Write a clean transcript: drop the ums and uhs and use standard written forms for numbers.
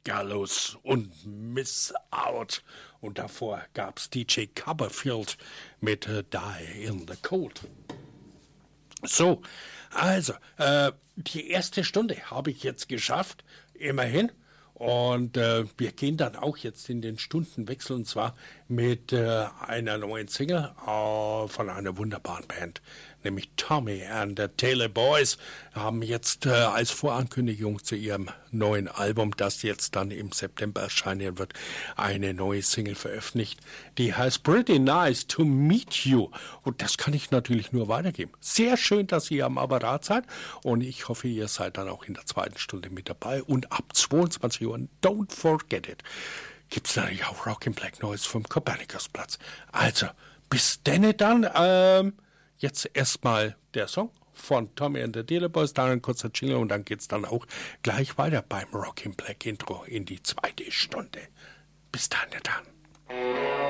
Gallows und Miss Out. Und davor gab's DJ Copperfield mit Die in the Cold. So, also, die erste Stunde habe ich jetzt geschafft, immerhin. Und wir gehen dann auch jetzt in den Stundenwechsel, und zwar mit einer neuen Single von einer wunderbaren Band, nämlich Tommy and the Taylor Boys, haben jetzt als Vorankündigung zu ihrem neuen Album, das jetzt dann im September erscheinen wird, eine neue Single veröffentlicht. Die heißt Pretty Nice to Meet You. Und das kann ich natürlich nur weitergeben. Sehr schön, dass ihr am Apparat seid. Und ich hoffe, ihr seid dann auch in der zweiten Stunde mit dabei. Und ab 22 Uhr, don't forget it, gibt es natürlich auch Rockin' Black Noise vom Kopernikusplatz. Also, bis denne dann. Jetzt erstmal der Song von Tommy and the Taylor Boys, dann ein kurzer Jingle und dann geht's dann auch gleich weiter beim Rockin' Black Intro in die zweite Stunde. Bis dann.